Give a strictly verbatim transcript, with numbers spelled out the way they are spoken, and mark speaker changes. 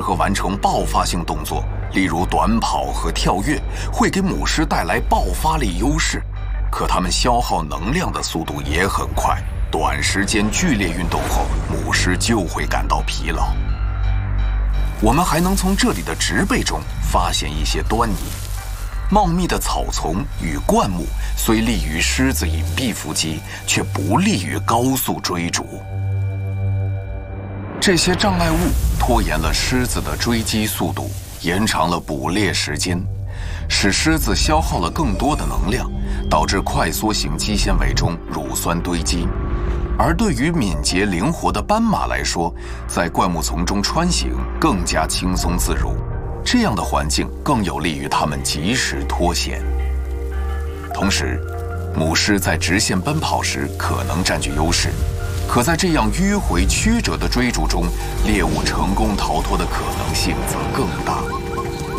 Speaker 1: 合完成爆发性动作，例如短跑和跳跃，会给母狮带来爆发力优势。可它们消耗能量的速度也很快，短时间剧烈运动后，母狮就会感到疲劳。我们还能从这里的植被中发现一些端倪。茂密的草丛与灌木虽利于狮子隐蔽伏击，却不利于高速追逐。这些障碍物拖延了狮子的追击速度，延长了捕猎时间，使狮子消耗了更多的能量，导致快缩型肌纤维中乳酸堆积。而对于敏捷灵活的斑马来说，在灌木丛中穿行更加轻松自如。这样的环境更有利于它们及时脱险。同时，母狮在直线奔跑时可能占据优势，可在这样迂回曲折的追逐中，猎物成功逃脱的可能性则